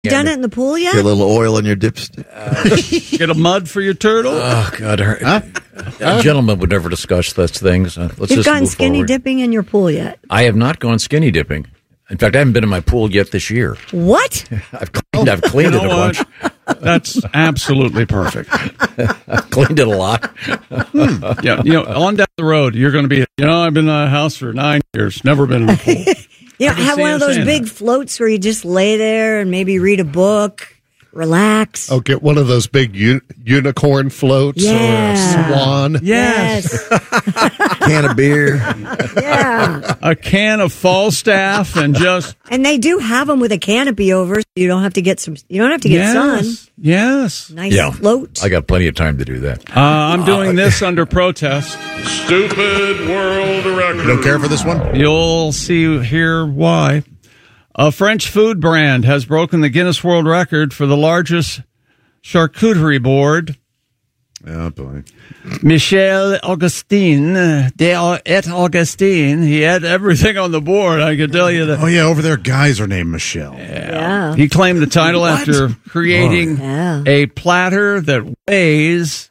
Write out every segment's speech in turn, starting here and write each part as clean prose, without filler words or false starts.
Done it in the pool yet? Get a little oil in your dipstick. Get a mud for your turtle? Oh, God. A gentleman would never discuss such things. Let's You've just gone move skinny forward. dipping in your pool yet? I have not gone skinny dipping. In fact, I haven't been in my pool yet this year. What? I've cleaned it a bunch. That's absolutely perfect. I've cleaned it a lot. Yeah, on down the road, you're going to be, I've been in a house for 9 years, never been in a pool. Have one of those big floats where you just lay there and maybe read a book, relax. Oh, get one of those big unicorn floats or a swan. Yes. Can of beer. Yeah. A can of Falstaff and just... And they do have them with a canopy over, so you don't have to get sun. Yes. Nice float. I got plenty of time to do that. I'm doing this under protest. Stupid world record. You don't care for this one? You'll hear why. A French food brand has broken the Guinness World Record for the largest charcuterie board. Oh, boy. Michel Augustin, Augustin, he had everything on the board, I can tell you that. Oh, yeah, over there, guys are named Michelle. Yeah. He claimed the title after creating a platter that weighs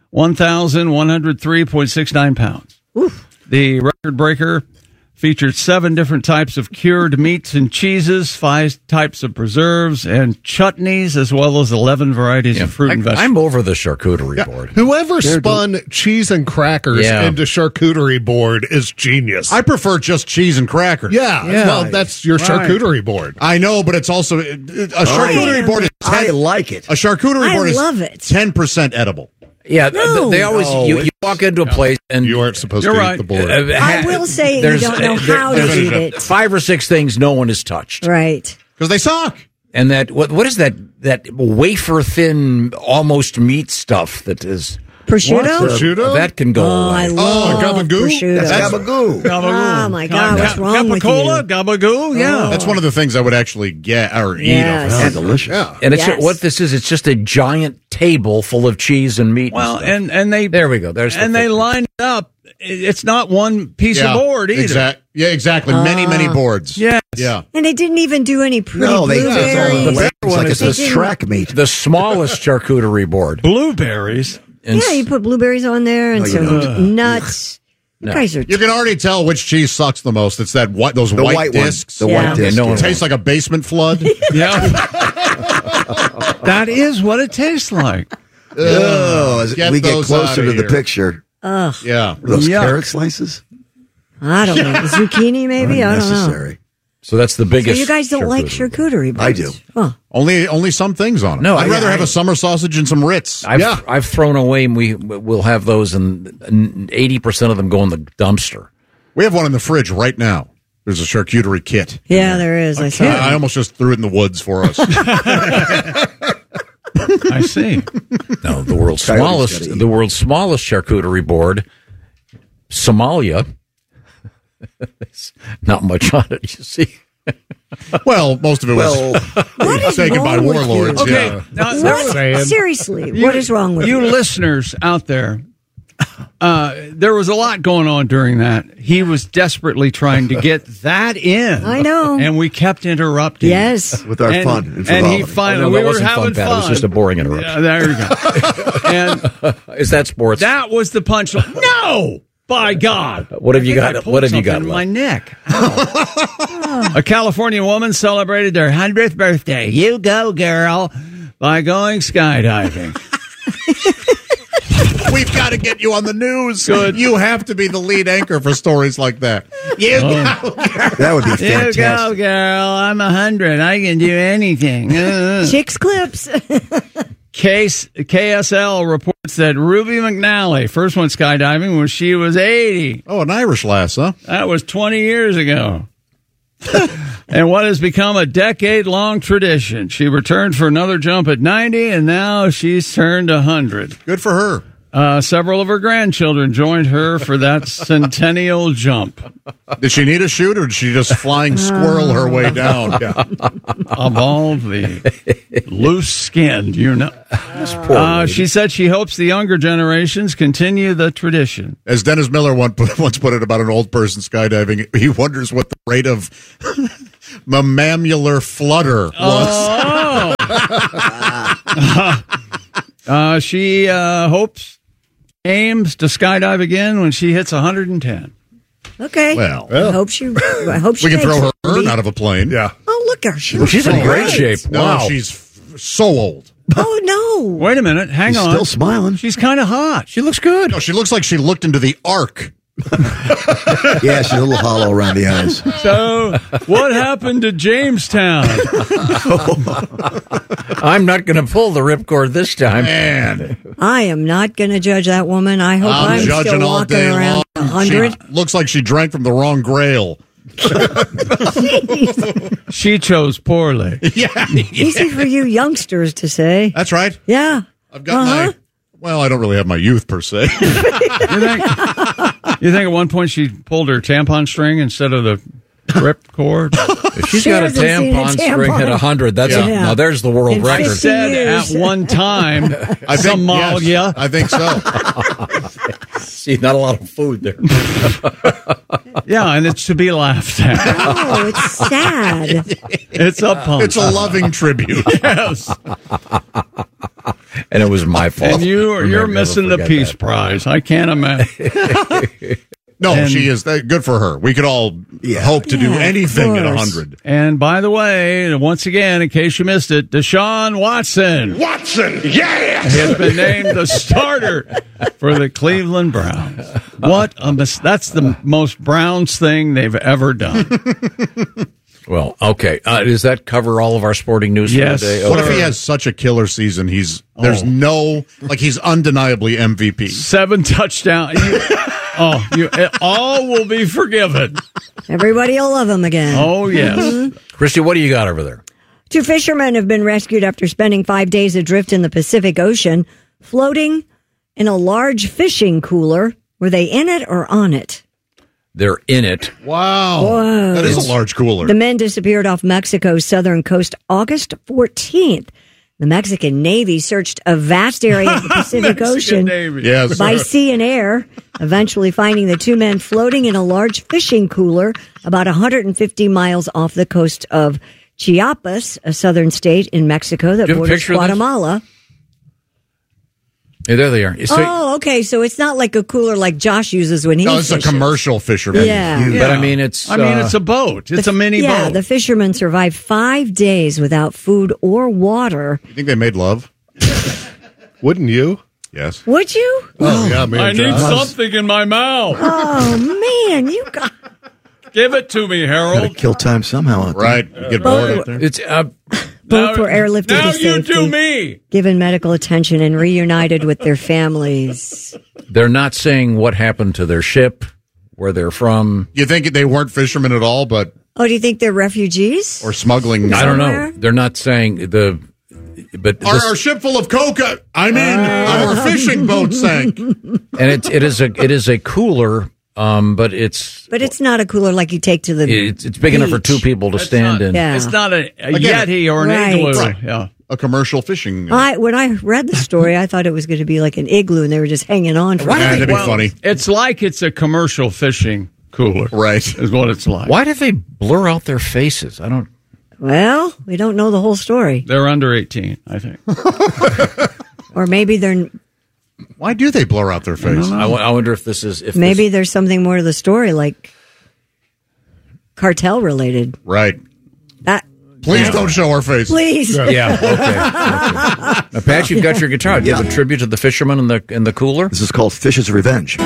1,103.69 pounds. Oof. The record breaker featured 7 different types of cured meats and cheeses, 5 types of preserves and chutneys, as well as 11 varieties of fruit and vegetables. I'm over the charcuterie board. Whoever spun cheese and crackers into charcuterie board is genius. I prefer just cheese and crackers. Yeah. Well, that's your charcuterie board. I know, but it's also a charcuterie board is 10, I like it. A charcuterie board is love it. 10% edible. Yeah, they always you walk into a place and you aren't supposed to eat the board. I will say you don't know how to eat it. 5 or 6 things no one has touched. Right. Because they suck. And that what is that wafer thin almost meat stuff that is prosciutto? Prosciutto? That can go away. I love gabagoo? prosciutto. That's gabagoo. Oh my God, what's wrong with you? Gabagoo, yeah. That's one of the things I would actually get or eat. Yes. Oh, delicious. Yeah. And it's what this is. It's just a giant table full of cheese and meat. Well, and and they there we go. There's they line it up. It's not one piece of board either. Exactly. Many boards. Yes. Yeah. And they didn't even do any pretty blueberries. It's like it's a track meet. the smallest charcuterie board. Blueberries. And Yeah, you put blueberries on there and some nuts. You guys are You can already tell which cheese sucks the most. It's that those The white white discs. one. The white disc. no one It tastes like a basement flood. Yeah. That is what it tastes like. Oh, as Get we get those closer outta to the here. picture. Yeah. Those Yuck. carrot slices? I don't know. Zucchini maybe? I don't know. Unnecessary. So that's the So biggest. you guys don't like charcuterie boards? I do. Huh. Only some things on it. No, I'd rather have a summer sausage and some Ritz. I've thrown away, and we'll have those, and 80% of them go in the dumpster. We have one in the fridge right now. There's a charcuterie kit. Yeah, there is. I saw it. I almost just threw it in the woods for us. I see. No, the world's smallest charcuterie board, Somalia. Not much on it, you see. Well, most of it was What is taken by wrong with warlords. you? Okay. Yeah. Now, What? Seriously, what is wrong with you you? listeners out there, there was a lot going on during that. He was desperately trying to get that in. I know. And we kept interrupting. Yes. With our fun. And And he frivolity. finally, Oh, no, we that were wasn't having fun, Pat. It was just a boring interruption. Yeah, there you go. And Is that sports? that was the punchline. No! By God. What have you I got? pulled What have you something got in my left? neck. Ow. A California woman celebrated their 100th birthday. You go, girl, by going skydiving. We've got to get you on the news. Good. You have to be the lead anchor for stories like that. You go. That would be You fantastic. go, girl. I'm 100. I can do anything. Chicks clips. KSL reports that Ruby McNally first went skydiving when she was 80. Oh, an Irish lass, huh? That was 20 years ago. And what has become a decade-long tradition. She returned for another jump at 90, and now she's turned 100. Good for her. Several of her grandchildren joined her for that centennial jump. Did she need a chute, or did she just flying squirrel her way down? Yeah. Of all the loose-skinned, you know. She said she hopes the younger generations continue the tradition. As Dennis Miller once put it about an old person skydiving, he wonders what the rate of mammalular flutter was. She aims to skydive again when she hits 110. Okay. Well. I hope she We can throw her urn out of a plane. Yeah. Oh, look at her. She's in great shape. No, Wow. she's so old. Oh, no. Wait a minute. Hang She's on. still smiling. She's kind of hot. She looks good. No, she looks like she looked into the ark. Yeah, she's a little hollow around the eyes. So, what happened to Jamestown? I'm not going to pull the ripcord this time. Man, I am not going to judge that woman. I hope I'm judging still all walking day around long. 100. She looks like she drank from the wrong grail. She chose poorly. Yeah. Easy for you youngsters to say. That's right. Yeah. I've got my... Well, I don't really have my youth, per se. You think at one point she pulled her tampon string instead of the rip cord? If she's She got a hasn't seen a tampon string tampon. at 100, that's Yeah. now there's the world In record. 50 Said years. at one time, I think, Somalia. yes, I think so. See, not a lot of food there. Yeah, and it's to be laughed at. Oh, it's sad. It's a pump. It's a loving tribute. Yes. And it was my fault. And you're Never missing the forget Peace that. Prize. I can't imagine. No, And- she is. Good for her. We could all hope to do Yeah, of anything at course. 100. And by the way, once again, in case you missed it, Deshaun Watson Watson, yeah! has been named the starter for the Cleveland Browns. What a that's the most Browns thing they've ever done. Well, okay. Does that cover all of our sporting news Yes. for today? What if Okay. he has such a killer season? He's he's undeniably MVP. 7 touchdowns. All will be forgiven. Everybody will love him again. Oh, yes. Christy, what do you got over there? 2 fishermen have been rescued after spending 5 days adrift in the Pacific Ocean, floating in a large fishing cooler. Were they in it or on it? They're in it. Wow. Whoa. That is a large cooler. The men disappeared off Mexico's southern coast August 14th. The Mexican Navy searched a vast area of the Pacific Ocean Yes. by sea and air, eventually finding the 2 men floating in a large fishing cooler about 150 miles off the coast of Chiapas, a southern state in Mexico that Do you have a borders picture of this? Guatemala. Yeah, there they are. So, Oh, okay. So it's not like a cooler like Josh uses when he No, it's a fishes. commercial fisherman. Yeah. But I mean, it's it's a boat. It's a mini Yeah, boat. the fishermen survived 5 days without food or water. You think they made love? Wouldn't you? Yes. Would you? Oh, yeah, man. I need Josh. something in my mouth. Oh, man. You got... Give it to me, Gotta Harold. kill time somehow. out there. Right. You get bored out there. it's Both were airlifted now to you safety, do me. given medical attention, and reunited with their families. they're not saying what happened to their ship, where they're from. You think they weren't fishermen at all, but Oh, do you think they're refugees? or smuggling? I don't know. Somewhere? They're not saying the. But Our ship full of coca. I'm in. Our fishing boat sank. and it is a cooler, but it's not a cooler like you take to the it's big enough for 2 people to stand in. Yeah. It's not a Again, Yeti or an Right. igloo. Right. Yeah. A commercial fishing. When I read the story, I thought it was going to be like an igloo, and they were just hanging on for That'd be funny. It's like it's a commercial fishing cooler. Right. Is what it's like. Why did they blur out their faces? I don't. Well, we don't know the whole story, They're under 18, I think. or maybe they're Why do they blur out their face? I wonder if this is maybe there's something more to the story, like cartel related. Right. That Please don't show our face. please. Yeah. Okay. Now, Pat, you've got your guitar. Do you have a tribute to the fisherman in the cooler? This is called Fish's Revenge.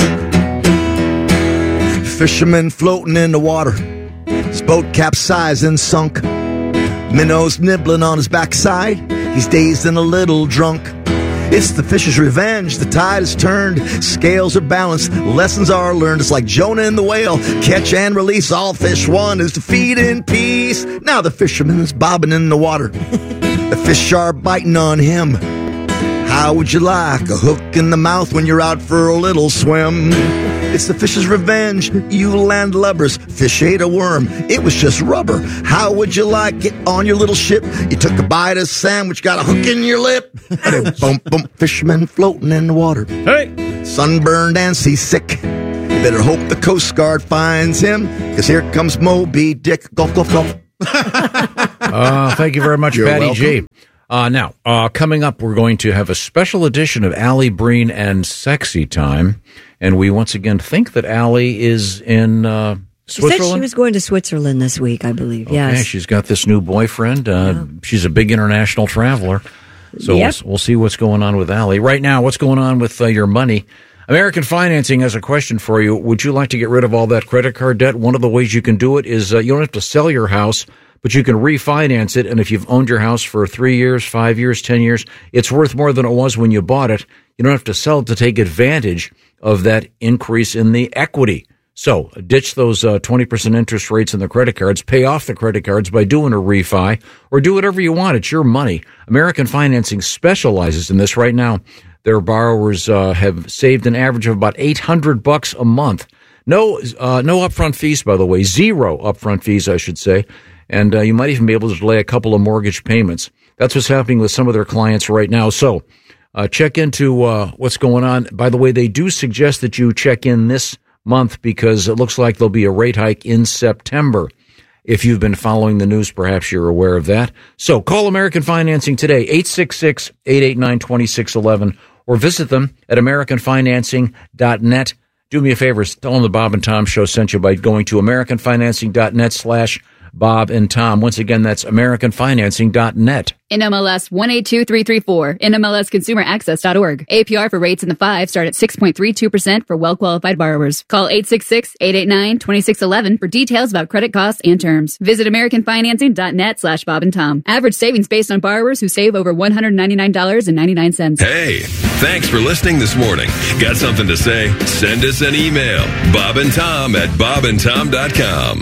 Fisherman floating in the water. His boat capsized and sunk. Minnows nibbling on his backside. He's dazed and a little drunk. It's the fish's revenge. The tide has turned. Scales are balanced. Lessons are learned. It's like Jonah and the whale. Catch and release. All fish want is to feed in peace. Now the fisherman is bobbing in the water. The fish are biting on him. How would you like a hook in the mouth when you're out for a little swim? It's the fish's revenge, you landlubbers. Fish ate a worm, it was just rubber. How would you like it on your little ship? You took a bite of sandwich, got a hook in your lip. Bump, bump, fisherman floating in the water. Hey! Sunburned and seasick. You better hope the Coast Guard finds him, 'cause here comes Moby Dick. Gulp, gulp, gulp. Thank you very much, You're Patty welcome. G. Now, coming up, we're going to have a special edition of Allie Breen and Sexy Time. And we once again think that Allie is in She said Switzerland. she was going to Switzerland this week, I believe. Okay, Yes. she's got this new boyfriend. She's a big international traveler. So Yep. we'll see what's going on with Allie. Right now, what's going on with your money? American Financing has a question for you. Would you like to get rid of all that credit card debt? One of the ways you can do it is you don't have to sell your house, but you can refinance it. And if you've owned your house for 3 years, 5 years, 10 years, it's worth more than it was when you bought it. You don't have to sell it to take advantage of that increase in the equity. So ditch those 20% interest rates in the credit cards, pay off the credit cards by doing a refi, or do whatever you want. It's your money. American Financing specializes in this right now. Their borrowers have saved an average of about $800 a month. No upfront fees, by the way. Zero upfront fees, I should say. And you might even be able to delay a couple of mortgage payments. That's what's happening with some of their clients right now. So check into what's going on. By the way, they do suggest that you check in this month because it looks like there'll be a rate hike in September. If you've been following the news, perhaps you're aware of that. So call American Financing today, 866-889-2611, or visit them at AmericanFinancing.net. Do me a favor, tell them the Bob and Tom Show sent you by going to AmericanFinancing.net/Bob and Tom. Once again, that's AmericanFinancing.net. NMLS 182334, NMLSConsumerAccess.org. APR for rates in the 5 start at 6.32% for well-qualified borrowers. Call 866-889-2611 for details about credit costs and terms. Visit AmericanFinancing.net/Bob and Tom. Average savings based on borrowers who save over $199.99. Hey, thanks for listening this morning. Got something to say? Send us an email. Bob and Tom at bobandtom.com.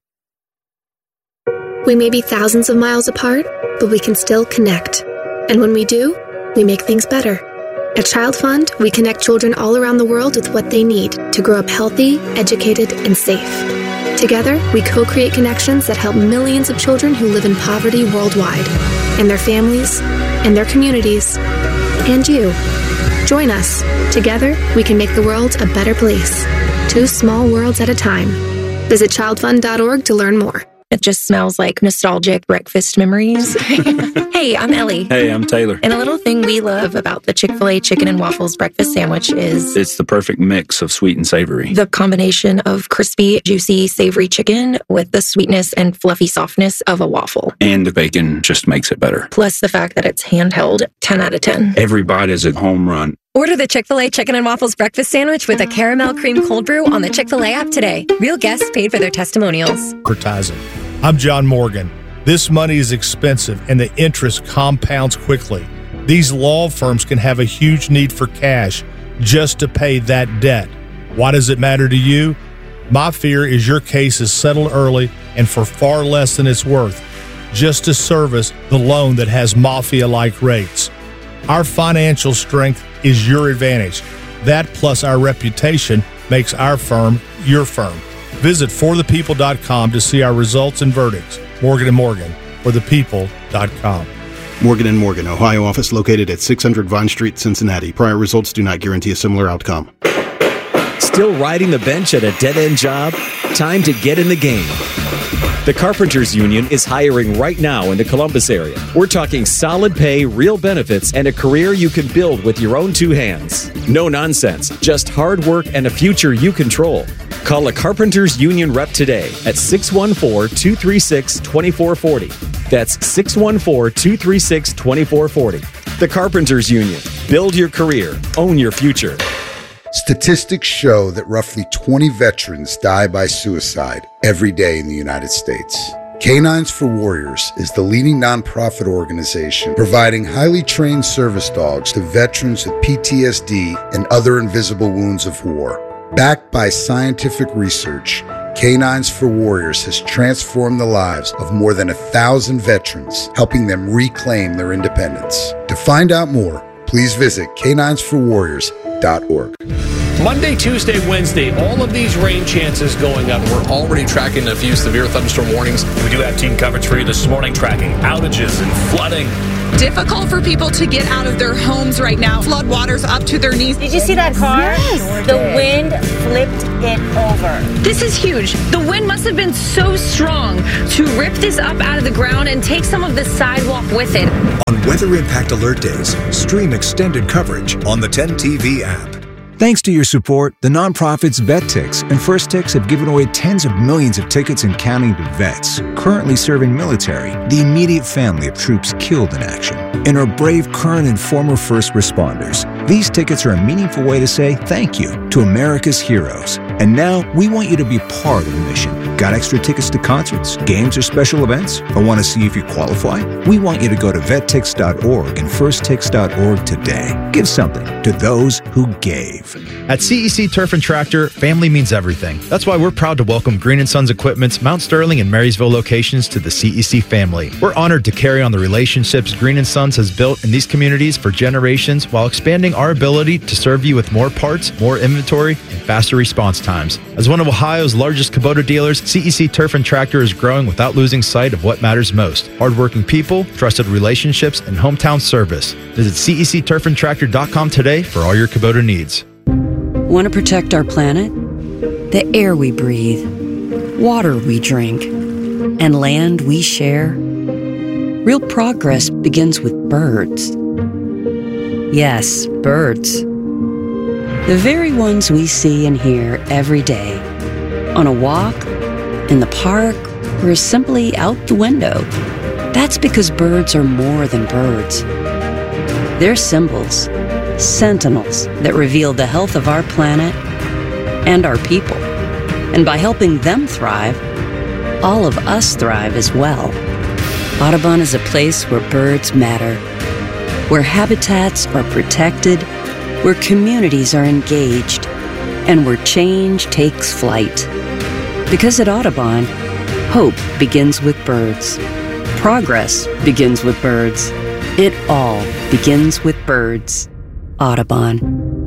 We may be thousands of miles apart, but we can still connect. And when we do, we make things better. At Child Fund, we connect children all around the world with what they need to grow up healthy, educated, and safe. Together, we co-create connections that help millions of children who live in poverty worldwide, and their families, and their communities, and you. Join us. Together, we can make the world a better place. 2 small worlds at a time. Visit childfund.org to learn more. It just smells like nostalgic breakfast memories. Hey, I'm Ellie. Hey, I'm Taylor. And a little thing we love about the Chick-fil-A chicken and waffles breakfast sandwich is It's the perfect mix of sweet and savory. the combination of crispy, juicy, savory chicken with the sweetness and fluffy softness of a waffle. And the bacon just makes it better. Plus the fact that it's handheld, 10 out of 10. Every bite is a home run. Order the Chick-fil-A Chicken and Waffles Breakfast Sandwich with a caramel cream cold brew on the Chick-fil-A app today. Real guests paid for their testimonials. Advertising. I'm John Morgan. This money is expensive and the interest compounds quickly. These law firms can have a huge need for cash just to pay that debt. Why does it matter to you? My fear is your case is settled early and for far less than it's worth, just to service the loan that has mafia-like rates. Our financial strength is your advantage. That plus our reputation makes our firm your firm. Visit forthepeople.com to see our results and verdicts. Morgan & Morgan, forthepeople.com. Morgan & Morgan, Ohio office located at 600 Vine Street, Cincinnati. Prior results do not guarantee a similar outcome. Still riding the bench at a dead-end job? Time to get in the game. The Carpenters Union is hiring right now in the Columbus area. We're talking solid pay, real benefits, and a career you can build with your own 2 hands. No nonsense, just hard work and a future you control. Call a Carpenters Union rep today at 614-236-2440. That's 614-236-2440. The Carpenters Union. Build your career. Own your future. Statistics show that roughly 20 veterans die by suicide every day in the United States. Canines for Warriors is the leading nonprofit organization providing highly trained service dogs to veterans with PTSD and other invisible wounds of war. Backed by scientific research, Canines for Warriors has transformed the lives of more than 1,000 veterans, helping them reclaim their independence. To find out more, please visit caninesforwarriors.org. Monday, Tuesday, Wednesday, all of these rain chances going up. We're already tracking a few severe thunderstorm warnings. We do have team coverage for you this morning, tracking outages and flooding. difficult for people to get out of their homes right now. Flood waters up to their knees. Did you see that car? Yes. The wind flipped it over. This is huge. The wind must have been so strong to rip this up out of the ground and take some of the sidewalk with it. On Weather Impact Alert Days, stream extended coverage on the 10 TV app. Thanks to your support, the nonprofits VetTix and First Tix have given away tens of millions of tickets and counting to vets currently serving military, the immediate family of troops killed in action, and our brave current and former first responders. These tickets are a meaningful way to say thank you to America's heroes. And now we want you to be part of the mission. Got extra tickets to concerts, games, or special events? Or want to see if you qualify? We want you to go to vettix.org and firsttix.org today. Give something to those who gave. At CEC Turf and Tractor, family means everything. That's why we're proud to welcome Green & Sons Equipment's Mount Sterling and Marysville locations to the CEC family. We're honored to carry on the relationships Green & Sons has built in these communities for generations while expanding our ability to serve you with more parts, more inventory, and faster response times. As one of Ohio's largest Kubota dealers, CEC Turf and Tractor is growing without losing sight of what matters most: hardworking people, trusted relationships, and hometown service. Visit CECTurfandTractor.com today for all your Kubota needs. Want to protect our planet? The air we breathe, water we drink, and land we share? Real progress begins with birds. Yes, birds. The very ones we see and hear every day. On a walk, in the park, or simply out the window. That's because birds are more than birds. They're symbols, sentinels that reveal the health of our planet and our people. And by helping them thrive, all of us thrive as well. Audubon is a place where birds matter, where habitats are protected, where communities are engaged, and where change takes flight. Because at Audubon, hope begins with birds. Progress begins with birds. It all begins with birds. Audubon.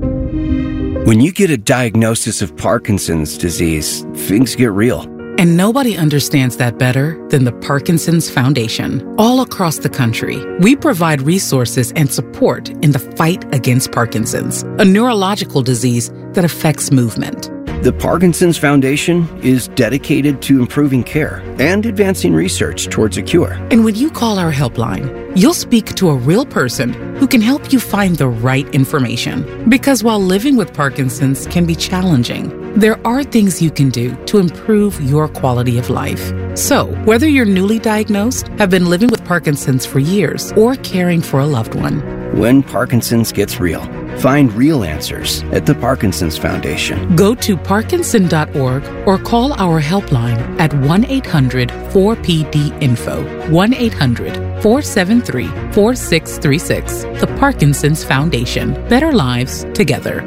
When you get a diagnosis of Parkinson's disease, things get real. And nobody understands that better than the Parkinson's Foundation. All across the country, we provide resources and support in the fight against Parkinson's, a neurological disease that affects movement. The Parkinson's Foundation is dedicated to improving care and advancing research towards a cure. And when you call our helpline, you'll speak to a real person who can help you find the right information. Because while living with Parkinson's can be challenging, there are things you can do to improve your quality of life. So, whether you're newly diagnosed, have been living with Parkinson's for years, or caring for a loved one, when Parkinson's gets real, find real answers at the Parkinson's Foundation. Go to parkinson.org or call our helpline at 1-800-4PD-INFO, 1-800-473-4636. The Parkinson's Foundation. Better lives together.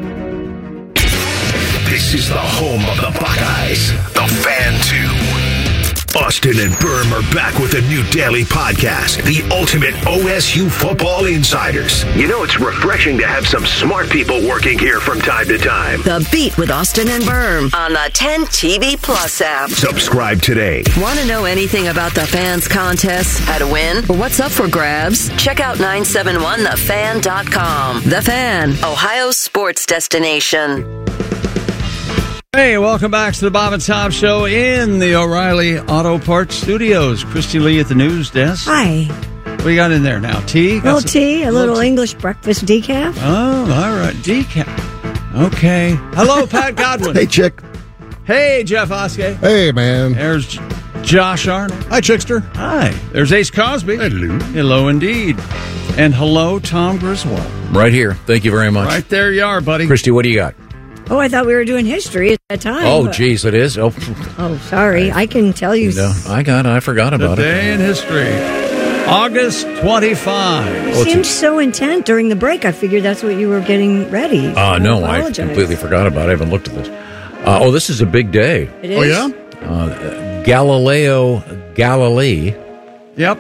This is the home of the Buckeyes, the Fan 2. Austin and Berm are back with a new daily podcast, the ultimate OSU football insiders. You know, it's refreshing to have some smart people working here from time to time. The Beat with Austin and Berm on the 10 TV Plus app. Subscribe today. Want to know anything about the Fans contest, how to win, or what's up for grabs? Check out 971thefan.com. The Fan, Ohio's sports destination. Hey, welcome back to the Bob and Tom Show in the O'Reilly Auto Parts Studios. Christy Lee at the news desk. Hi. What you got in there now? Tea? A little tea, a little English breakfast decaf. Oh, all right. Decaf. Okay. Hello, Pat Godwin. Hey, Chick. Hey, Jeff Oskey. Hey, man. There's Josh Arnold. Hi, Chickster. Hi. There's Ace Cosby. Hello. Hello, indeed. And hello, Tom Griswold. Right here. Thank you very much. Right there you are, buddy. Christy, what do you got? Oh, I thought we were doing history at that time. Oh, geez, it is? Oh, sorry. I can tell you. No, I forgot about it. Day in history. August 25. You seemed so intent during the break. I figured that's what you were getting ready. No, I completely forgot about it. I haven't looked at this. This is a big day. It is? Oh, yeah? Galileo Galilei. Yep.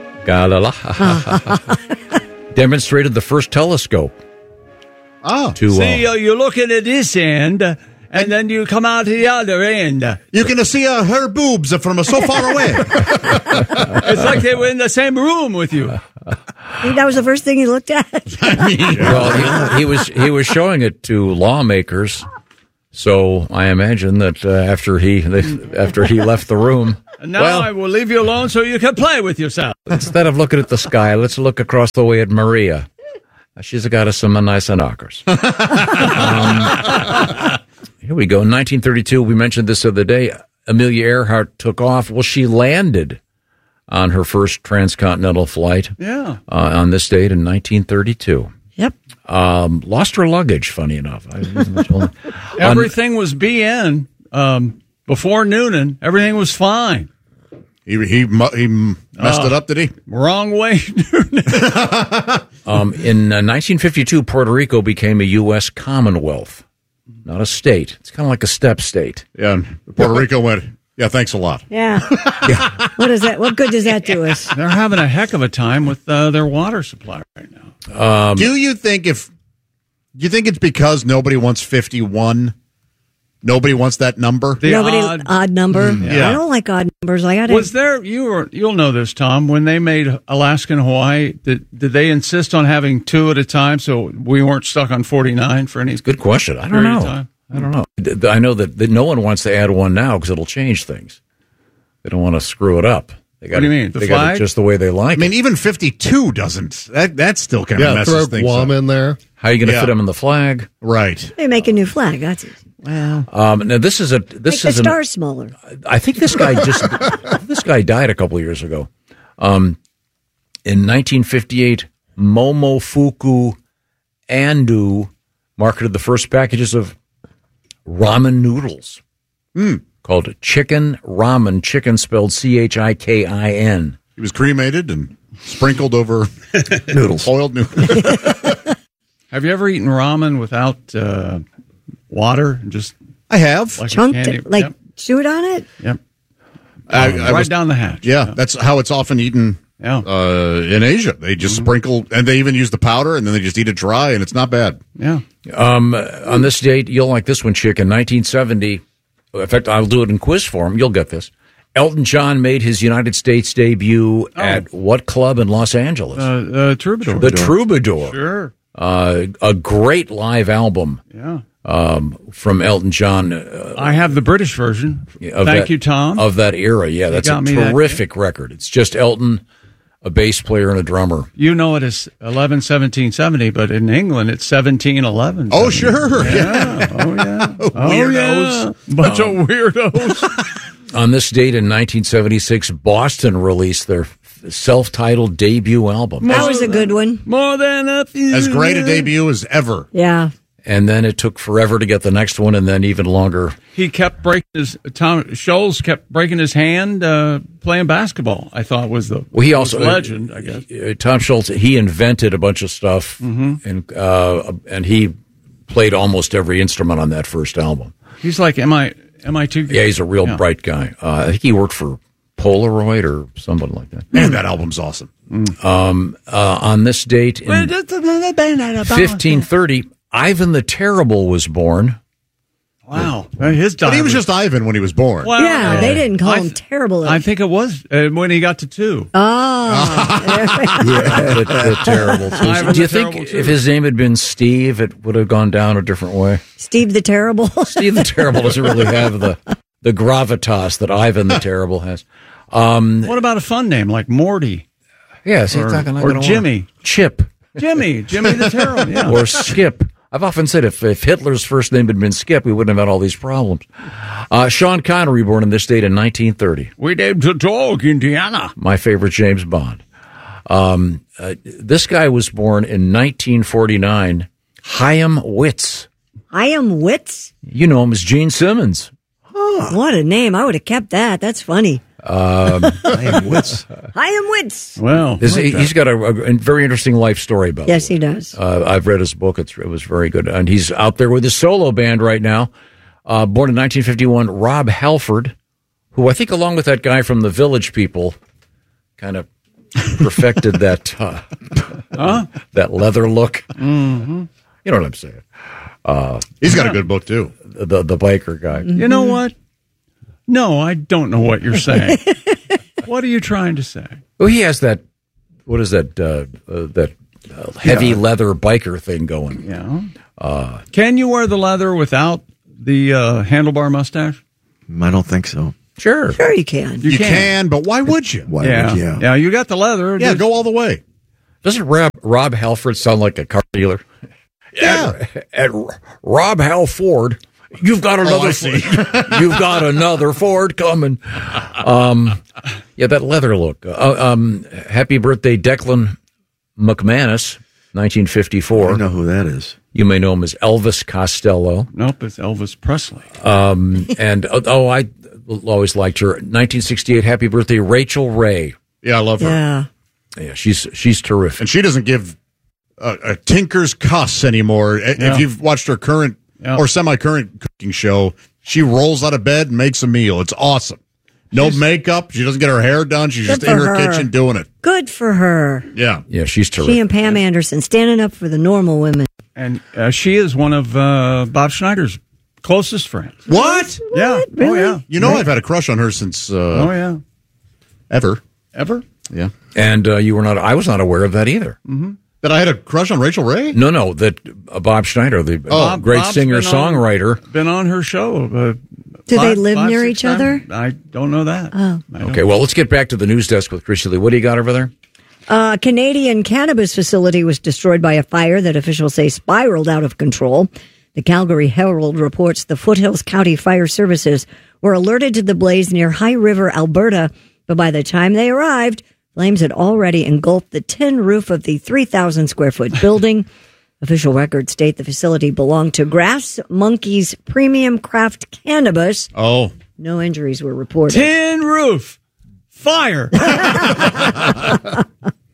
Demonstrated the first telescope. Oh. See, you're looking at this end, and then you come out to the other end. You can see her boobs from so far away. It's like they were in the same room with you. That was the first thing he looked at. Well, he was showing it to lawmakers. So I imagine that after he left the room. Now I will leave you alone so you can play with yourself. Instead of looking at the sky, let's look across the way at Maria. She's got us some nice knockers. Here we go. In 1932, we mentioned this the other day, Amelia Earhart took off. Well, she landed on her first transcontinental flight on this date in 1932. Yep. Lost her luggage, funny enough. Everything was BN. Before Noonan, everything was fine. He messed it up, did he? Wrong way. In 1952, Puerto Rico became a U.S. Commonwealth, not a state. It's kind of like a step state. Yeah, and Puerto Rico went, yeah, thanks a lot. Yeah. What is that? What good does that do us? They're having a heck of a time with their water supply right now. Do you think it's because nobody wants 51? Nobody wants that number? Odd number? Yeah. I don't like odd numbers. Was there, you'll know this, Tom, when they made Alaska and Hawaii, did they insist on having 2 at a time so we weren't stuck on 49 for any good question. I don't know. I know that no one wants to add one now because it'll change things. They don't want to screw it up. What do you mean? They got it just the way they like it. I mean, even 52 doesn't. That still kind of messes things up. Throw Guam in there. How are you going to fit them in the flag? Right. They make a new flag. That's easy. Wow. Now this is make the star smaller. I think this guy died a couple of years ago. In 1958, Momofuku Andu marketed the first packages of ramen noodles called chicken ramen. Chicken spelled CHIKIN. He was cremated and sprinkled over noodles, boiled noodles. Have you ever eaten ramen without water? Just I have. Chunked it, chewed on it? Yep. Right down the hatch. Yeah, that's how it's often eaten in Asia. They just sprinkle, and they even use the powder, and then they just eat it dry, and it's not bad. Yeah. On this date, you'll like this one, Chick. In 1970, in fact, I'll do it in quiz form. You'll get this. Elton John made his United States debut at what club in Los Angeles? Troubadour. The Troubadour. Sure. A great live album. Yeah. From Elton John. I have the British version. Thank you, Tom. Of that era. Yeah, that's a terrific record. It's just Elton, a bass player, and a drummer. You know it is 11/17/70, but in England it's 17/11. Oh, sure. Yeah. Oh, yeah. Weirdos. Bunch of weirdos. On this date in 1976, Boston released their self-titled debut album. That was a good one. More than a few. As great a debut as ever. Yeah. And then it took forever to get the next one, and then even longer. He kept breaking Tom Scholes kept breaking his hand playing basketball. I thought was the he also legend. I guess Tom Scholz, he invented a bunch of stuff, and he played almost every instrument on that first album. He's like MIT. Yeah, he's a real bright guy. I think he worked for Polaroid or somebody like that. Man, that album's awesome. On this date in 1530. Ivan the Terrible was born. Wow. But he was just Ivan when he was born. Well, yeah, they didn't call him terrible. I think it was when he got to 2. The Terrible. Do you think if his name had been Steve, it would have gone down a different way? Steve the Terrible? Steve the Terrible doesn't really have the gravitas that Ivan the Terrible has. What about a fun name like Morty? Yeah, or Jimmy. Chip. Jimmy the Terrible. Yeah. Or Skip. I've often said if Hitler's first name had been Skip, we wouldn't have had all these problems. Sean Connery, born on this date in 1930. We named a dog Indiana. My favorite James Bond. This guy was born in 1949. Chaim Witz. Chaim Witz? You know him as Gene Simmons. Oh, what a name. I would have kept that. That's funny. Chaim Witz. Chaim Witz. Well, he's got a very interesting life story about Yes, he does. I've read his book. It was very good. And he's out there with his solo band right now. Born in 1951, Rob Halford, who I think along with that guy from the Village People kind of perfected that that leather look. Mm-hmm. You know what I'm saying? He's got a good book, too. The biker guy. You know what? No, I don't know what you're saying. What are you trying to say? Well, he has that what is that heavy leather biker thing going? Yeah. Can you wear the leather without the handlebar mustache? I don't think so. Sure you can. You can, but why would you? Yeah, you got the leather. Yeah, go all the way. Doesn't Rob Halford sound like a car dealer? Yeah. At Rob Hal Ford, you've got another. You've got another Ford coming. Yeah, that leather look. Happy birthday, Declan McManus, 1954. I know who that is. You may know him as Elvis Costello. Nope, it's Elvis Presley. And I always liked her. 1968, happy birthday, Rachel Ray. Yeah, I love her. Yeah, she's terrific. And she doesn't give a tinker's cuss anymore. If you've watched her current or semi-current cooking show, she rolls out of bed and makes a meal. It's awesome. No makeup. She doesn't get her hair done. She's just in her kitchen doing it. Good for her. Yeah. Yeah, she's terrific. She and Pam Anderson standing up for the normal women. And she is one of Bob Schneider's closest friends. What? Yeah. Really? Oh, yeah. You know, I've had a crush on her since ever. Yeah. And you were not. I was not aware of that either. Mm-hmm. That I had a crush on Rachel Ray? No. That Bob Schneider, the great singer-songwriter, been on her show. Do they live near each other? I don't know that. Oh. Okay, well, let's get back to the news desk with Christy Lee. What do you got over there? A Canadian cannabis facility was destroyed by a fire that officials say spiraled out of control. The Calgary Herald reports the Foothills County Fire Services were alerted to the blaze near High River, Alberta, but by the time they arrived, flames had already engulfed the tin roof of the 3,000-square-foot building. Official records state the facility belonged to Grass Monkey's Premium Craft Cannabis. Oh. No injuries were reported. Tin roof. Fire. I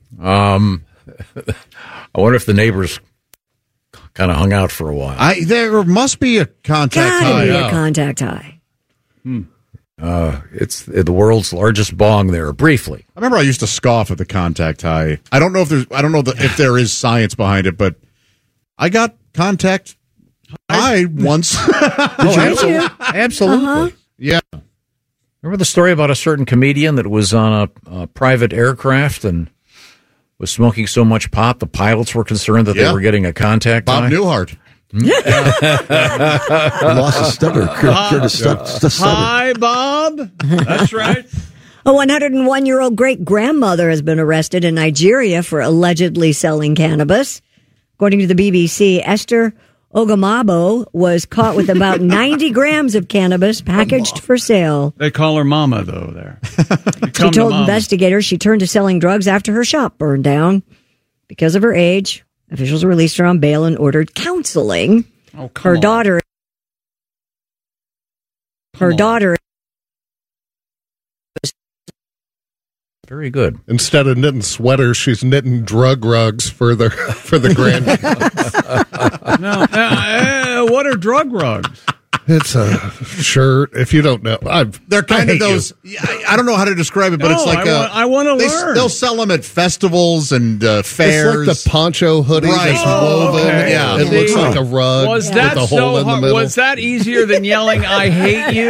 wonder if the neighbors kind of hung out for a while. There must be a contact Gotta high. be a contact high. It's the world's largest bong there, briefly. I remember I used to scoff at the contact high. I don't know if there is science behind it, but I got contact high once. Absolutely. Uh-huh. Yeah. Remember the story about a certain comedian that was on a private aircraft and was smoking so much pot, the pilots were concerned that they were getting a contact Bob high? Newhart. Lost his stutter. Hi, Bob. That's right. A 101-year-old great-grandmother has been arrested in Nigeria for allegedly selling cannabis. According to the BBC, Esther Ogamabo was caught with about 90 grams of cannabis packaged for sale. They call her Mama, though, there. She told investigators she turned to selling drugs after her shop burned down. Because of her age, officials released her on bail and ordered counseling. Oh, her daughter. Very good. Instead of knitting sweaters, she's knitting drug rugs for the grandkids. What are drug rugs? It's a shirt. If you don't know, they're kind of those. I don't know how to describe it, but it's like I want to learn. They'll sell them at festivals and fairs. It's like the poncho hoodie that's woven. Okay. Yeah, it looks like a rug Was with that a hole in the middle. Was that easier than yelling "I hate you"?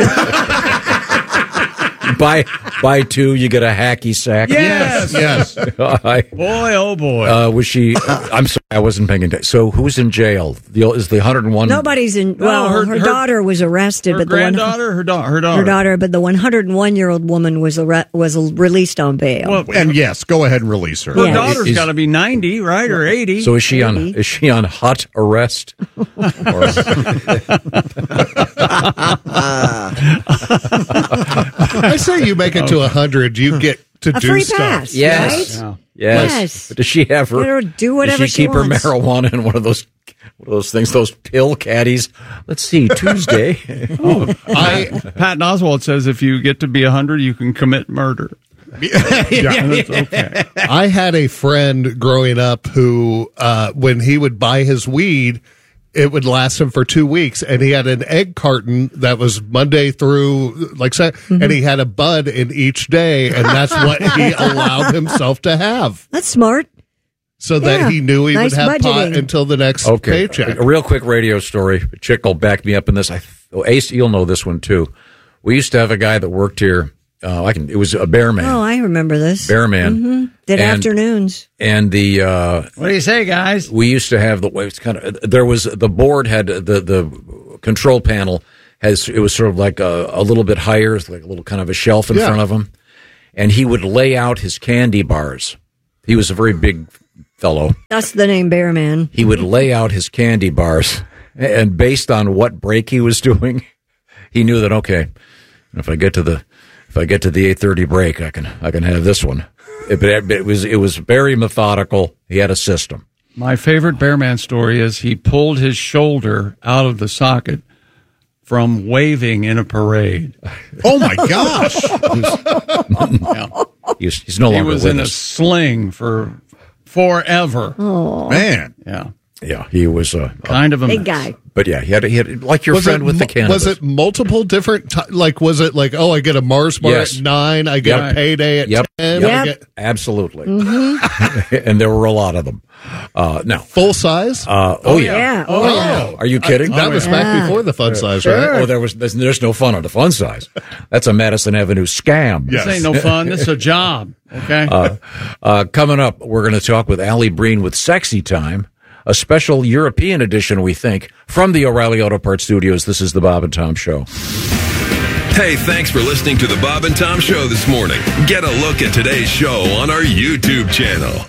Buy two, you get a hacky sack. Yes. Boy, oh boy. Was she? I'm sorry, I wasn't paying attention. So who's in jail? Is the 101? Nobody's in. Well, her daughter was arrested, her but granddaughter, her daughter, but the 101-year-old woman was released on bail. Well, and yes, go ahead and release her. Her daughter's got to be 90, right, or 80? So is she on hot arrest? I say you make it to 100, you get to a do free stuff. pass, Yes. right? Yes. But does she have her? Let her do whatever does she keep wants. her marijuana in one of those things, those pill caddies? Let's see, Tuesday. Patton Oswalt says if you get to be 100, you can commit murder. That's okay. I had a friend growing up who, when he would buy his weed, it would last him for 2 weeks, and he had an egg carton that was Monday through and he had a bud in each day, and that's what he allowed himself to have. That's smart. So that he knew he Nice would have pot budgeting. until the next paycheck. A real quick radio story. Chick will back me up in this. Ace, you'll know this one too. We used to have a guy that worked here It was a Bearman. Oh, I remember this. Bearman. Mm-hmm. Did afternoons. And the what do you say, guys? We used to have the board had the control panel it was sort of like a little bit higher, like a little kind of a shelf in front of him, and he would lay out his candy bars. He was a very big fellow. That's the name Bearman. He would lay out his candy bars, and based on what break he was doing, he knew that if I get to the 8:30 break, I can have this one. It was very methodical. He had a system. My favorite Bearman story is he pulled his shoulder out of the socket from waving in a parade. Oh my gosh! He's no longer. He was with in us. a sling for forever. Oh man! Yeah, he was kind of a big mess. guy. But yeah, he had like your friend with the cannabis. Was it multiple different? Was it like, I get a Mars bar at 9, I get a payday at 10? Yep. Absolutely. Mm-hmm. And there were a lot of them. No. Full size? Oh yeah. Are you kidding? That was back before the fun size, right? Oh, there's no fun on the fun size. That's a Madison Avenue scam. This ain't no fun. This is a job. Okay. Coming up, we're going to talk with Allie Breen with Sexy Time. A special European edition, we think, from the O'Reilly Auto Parts Studios. This is the Bob and Tom Show. Hey, thanks for listening to the Bob and Tom Show this morning. Get a look at today's show on our YouTube channel.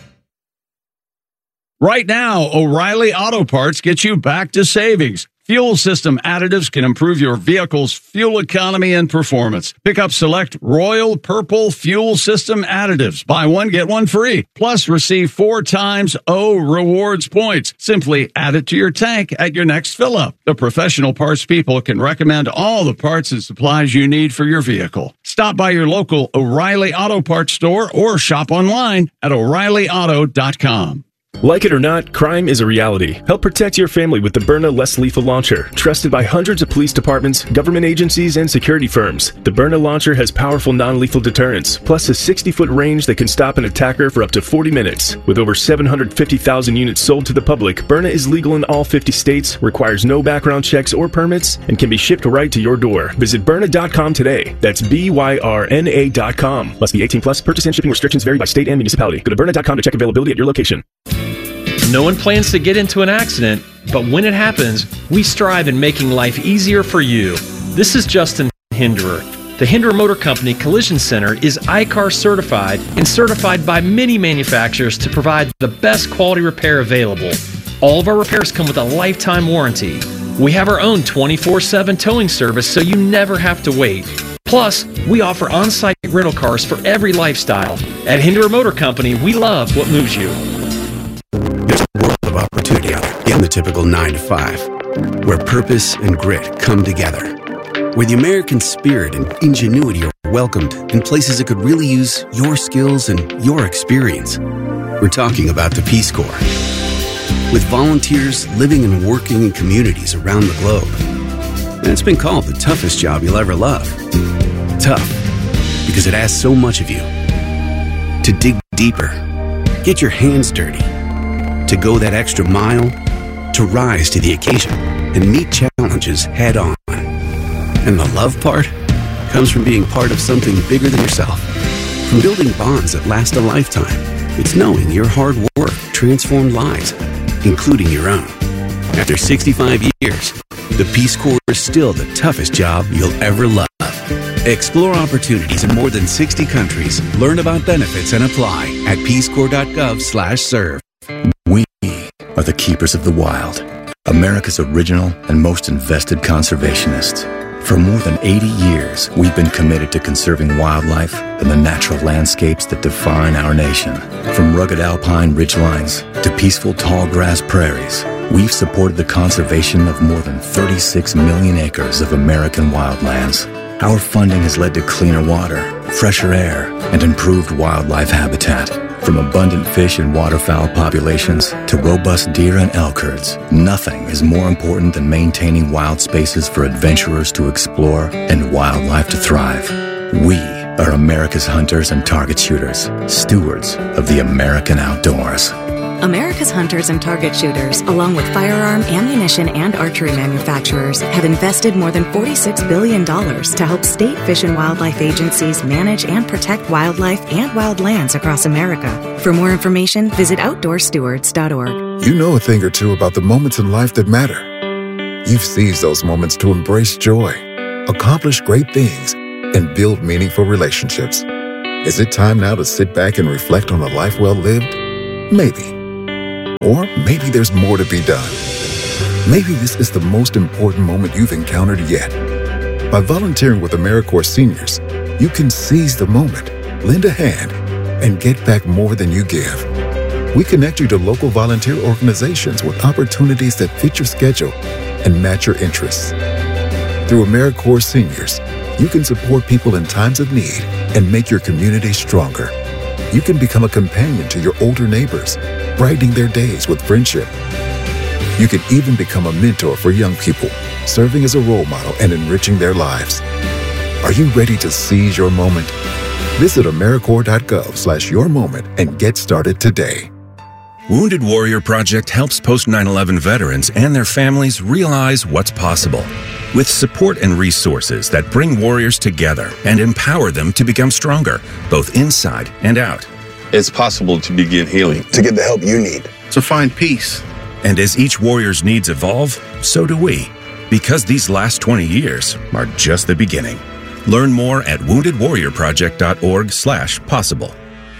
Right now, O'Reilly Auto Parts gets you back to savings. Fuel system additives can improve your vehicle's fuel economy and performance. Pick up select Royal Purple fuel system additives. Buy one, get one free. Plus, receive 4 times O rewards points. Simply add it to your tank at your next fill-up. The professional parts people can recommend all the parts and supplies you need for your vehicle. Stop by your local O'Reilly Auto Parts store or shop online at O'ReillyAuto.com. Like it or not, crime is a reality. Help protect your family with the Byrna Less Lethal Launcher. Trusted by hundreds of police departments, government agencies, and security firms. The Byrna Launcher has powerful non-lethal deterrence, plus a 60-foot range that can stop an attacker for up to 40 minutes. With over 750,000 units sold to the public, Byrna is legal in all 50 states, requires no background checks or permits, and can be shipped right to your door. Visit Byrna.com today. That's BYRNA.com. Must be 18 plus. Purchase and shipping restrictions vary by state and municipality. Go to Byrna.com to check availability at your location. No one plans to get into an accident, but when it happens, we strive in making life easier for you. This is Justin Hinderer. The Hinderer Motor Company Collision Center is ICAR certified and certified by many manufacturers to provide the best quality repair available. All of our repairs come with a lifetime warranty. We have our own 24/7 towing service, so you never have to wait. Plus, we offer on-site rental cars for every lifestyle. At Hinderer Motor Company, we love what moves you. There's a world of opportunity out there in the typical 9 to 5, where purpose and grit come together, where the American spirit and ingenuity are welcomed in places that could really use your skills and your experience. We're talking about the Peace Corps. With volunteers living and working in communities around the globe. And it's been called the toughest job you'll ever love. Tough, because it asks so much of you. To dig deeper, get your hands dirty, to go that extra mile, to rise to the occasion and meet challenges head on. And the love part comes from being part of something bigger than yourself. From building bonds that last a lifetime, it's knowing your hard work transformed lives, including your own. After 65 years, the Peace Corps is still the toughest job you'll ever love. Explore opportunities in more than 60 countries. Learn about benefits and apply at peacecorps.gov/serve. We are the keepers of the wild, America's original and most invested conservationists. For more than 80 years, we've been committed to conserving wildlife and the natural landscapes that define our nation. From rugged alpine ridgelines to peaceful tall grass prairies, we've supported the conservation of more than 36 million acres of American wildlands. Our funding has led to cleaner water, fresher air, and improved wildlife habitat. From abundant fish and waterfowl populations to robust deer and elk herds, nothing is more important than maintaining wild spaces for adventurers to explore and wildlife to thrive. We are America's hunters and target shooters, stewards of the American outdoors. America's U.S. hunters and target shooters, along with firearm, ammunition, and archery manufacturers, have invested more than $46 billion to help state fish and wildlife agencies manage and protect wildlife and wild lands across America. For more information, visit OutdoorStewards.org. You know a thing or two about the moments in life that matter. You've seized those moments to embrace joy, accomplish great things, and build meaningful relationships. Is it time now to sit back and reflect on a life well lived? Maybe. Or maybe there's more to be done. Maybe this is the most important moment you've encountered yet. By volunteering with AmeriCorps Seniors, you can seize the moment, lend a hand, and get back more than you give. We connect you to local volunteer organizations with opportunities that fit your schedule and match your interests. Through AmeriCorps Seniors, you can support people in times of need and make your community stronger. You can become a companion to your older neighbors, brightening their days with friendship. You can even become a mentor for young people, serving as a role model and enriching their lives. Are you ready to seize your moment? Visit AmeriCorps.gov/yourmoment and get started today. Wounded Warrior Project helps post-9/11 veterans and their families realize what's possible. With support and resources that bring warriors together and empower them to become stronger, both inside and out. It's possible to begin healing, to get the help you need, to find peace. And as each warrior's needs evolve, so do we. Because these last 20 years are just the beginning. Learn more at woundedwarriorproject.org/possible.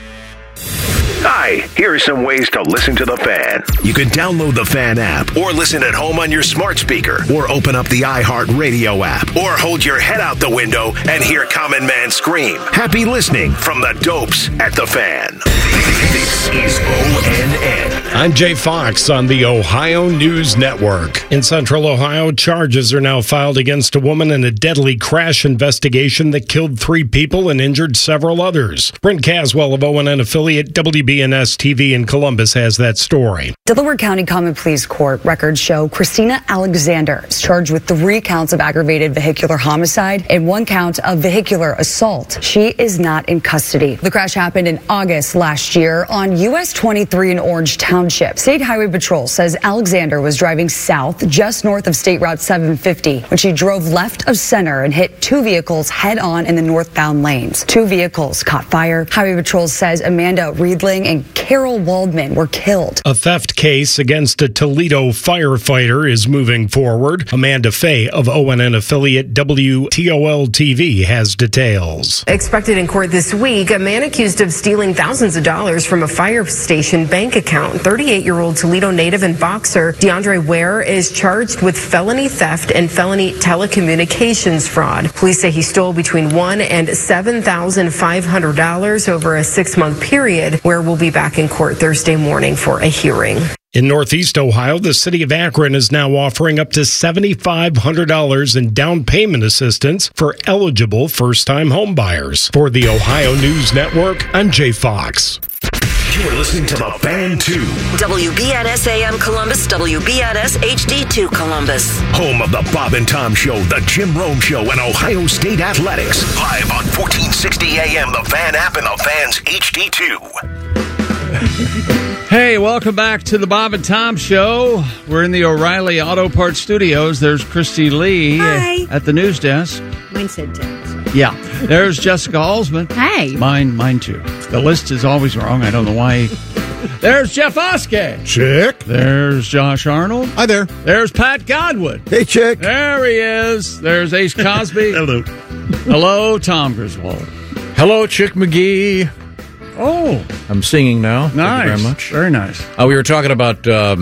Hi, here are some ways to listen to The Fan. You can download the Fan app or listen at home on your smart speaker or open up the iHeartRadio app or hold your head out the window and hear Common Man scream. Happy listening from the Dopes at The Fan. This is ONN. I'm Jay Fox on the Ohio News Network. In Central Ohio, charges are now filed against a woman in a deadly crash investigation that killed 3 people and injured several others. Brent Caswell of ONN affiliate WBNS TV in Columbus has that story. Delaware County Common Pleas Court records show Christina Alexander is charged with 3 counts of aggravated vehicular homicide and 1 count of vehicular assault. She is not in custody. The crash happened in August last year on US 23 in Orange Township. State Highway Patrol says Alexander was driving south just north of State Route 750 when she drove left of center and hit 2 vehicles head on in the northbound lanes. 2 vehicles caught fire. Highway Patrol says Amanda Riedling and Carol Waldman were killed. A theft case against a Toledo firefighter is moving forward. Amanda Fay of ONN affiliate WTOL-TV has details. Expected in court this week, a man accused of stealing thousands of dollars from a fire station bank account. 38-year-old Toledo native and boxer DeAndre Ware is charged with felony theft and felony telecommunications fraud. Police say he stole between $1,000 and $7,500 over a 6-month period. Ware will be back in court Thursday morning for a hearing. In Northeast Ohio, the city of Akron is now offering up to $7,500 in down payment assistance for eligible first-time home buyers. For the Ohio News Network, I'm Jay Fox. You're listening to The Fan 2. WBNS AM Columbus, WBNS HD2 Columbus. Home of the Bob and Tom Show, the Jim Rome Show, and Ohio State Athletics. Live on 1460 AM, the Fan app, and the Fan's HD2. Hey, welcome back to the Bob and Tom Show. We're in the O'Reilly Auto Parts Studios. There's Christy Lee at the news desk. Mine said 10. Yeah. There's Jessica Alsman. Hey. Mine too. The list is always wrong. I don't know why. There's Jeff Oskey. Chick. There's Josh Arnold. Hi there. There's Pat Godwin. Hey, Chick. There he is. There's Ace Cosby. Hello. Hello, Tom Griswold. Hello, Chick McGee. Oh. I'm singing now. Nice. Thank you very much. Very nice. We were talking about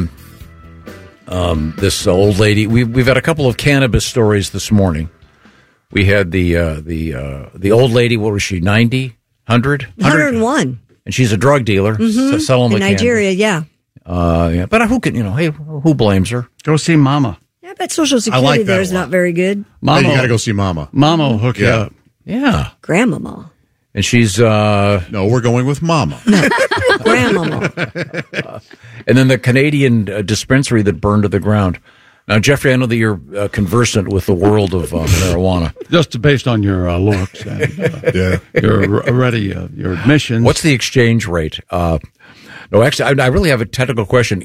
this old lady. We've had a couple of cannabis stories this morning. We had the old lady. What was she? 90? 100? 101. And she's a drug dealer selling in Nigeria. Yeah. Yeah. But who can? Hey, who blames her? Go see Mama. Yeah, but Social Security there is not very good. Mama, you got to go see Mama. Mama will hook you up. Yeah. Grandmama. And she's no, we're going with Mama. Grandmama. And then the Canadian dispensary that burned to the ground. Now, Jeffrey, I know that you're conversant with the world of marijuana. Just based on your looks and your admissions. What's the exchange rate? No, actually, I really have a technical question.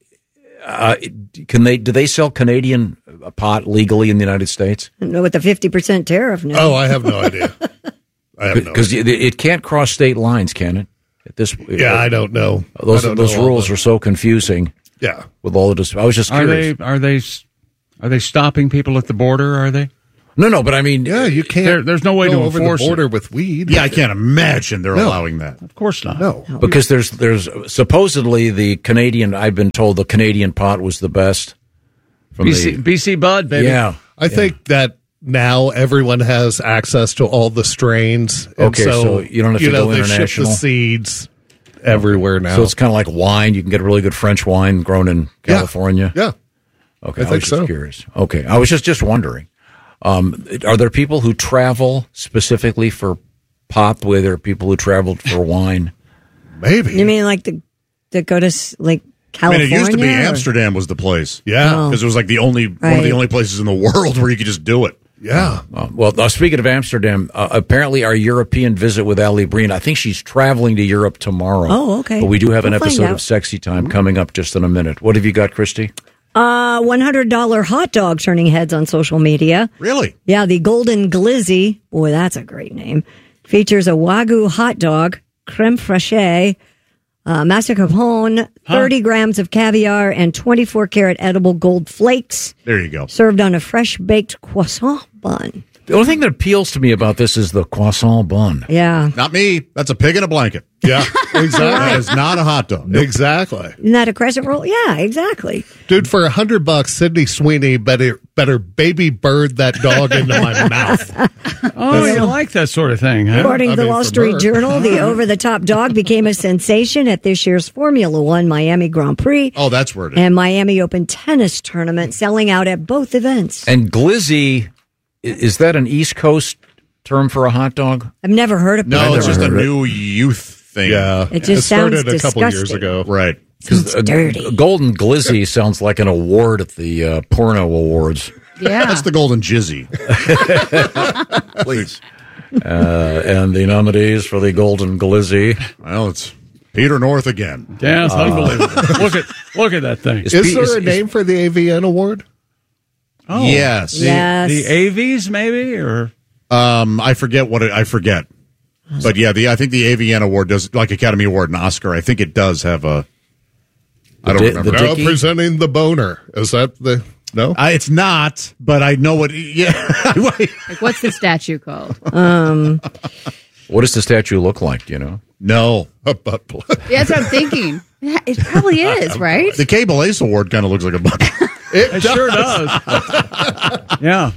Do they sell Canadian pot legally in the United States? No, with the 50% tariff. No. Oh, I have no idea. Because it can't cross state lines, can it? I don't know. Those rules are so confusing. Yeah. With all of this, I was just curious. Are they stopping people at the border? Are they? No, but I mean, yeah, you can't. There's no way to over enforce the border it. with weed. Yeah, I can't imagine they're allowing that. Of course not. No, because there's supposedly the Canadian. I've been told the Canadian pot was the best. From BC Bud, baby. Yeah, I think that now everyone has access to all the strains. And okay, so you don't have to go they international. ship the seeds everywhere now. So it's kind of like wine. You can get a really good French wine grown in California. Yeah. Okay, I think was just curious. Okay, I was just wondering. Are there people who travel specifically for pot the way there are people who traveled for wine? Maybe. You mean like to go to like California? I mean, it used to be Amsterdam was the place. Yeah. Because it was like one of the only places in the world where you could just do it. Yeah. Well, speaking of Amsterdam, apparently our European visit with Allie Breen, I think she's traveling to Europe tomorrow. Oh, okay. But we do have an We'll find episode out. of Sexy Time coming up just in a minute. What have you got, Christy? $100 hot dog turning heads on social media. Really? Yeah, the Golden Glizzy, boy, that's a great name, features a Wagyu hot dog, creme fraiche, mascarpone, 30 grams of caviar, and 24-karat edible gold flakes, There you go. served on a fresh-baked croissant bun. The only thing that appeals to me about this is the croissant bun. Yeah. Not me. That's a pig in a blanket. Yeah, exactly. That is not a hot dog. Exactly. Isn't that a crescent roll? Yeah, exactly. Dude, for $100, Sydney Sweeney better baby bird that dog into my mouth. Oh, you like that sort of thing, huh? According to the Wall Street Journal, the over-the-top dog became a sensation at this year's Formula One Miami Grand Prix Oh, that's where it is. and Miami Open tennis tournament, selling out at both events. And glizzy, is that an East Coast term for a hot dog? I've never heard of No, it. it's just a new youth thing. Yeah. It just sounds started a couple years disgusting. ago. Right. It's dirty. Golden Glizzy sounds like an award at the porno awards. Yeah. That's the golden jizzy. Please. And the nominees for the Golden Glizzy. Well, it's Peter North again. Yeah, it's unbelievable. Look at that thing. Is there a name for the AVN award? Oh, Yes. Yes. The AVs, maybe, or I forget I forget. But yeah, I think the AVN award does, like Academy Award and Oscar, I think it does have a, I don't remember. Now presenting the boner. Is that the, no? It's not, but I know what, yeah. Like, what's the statue called? What does the statue look like, do you know? No. A butt plug. Yeah, that's what I'm thinking. Yeah, it probably is, right? The Cable Ace Award kind of looks like a butt. it sure does. Yeah.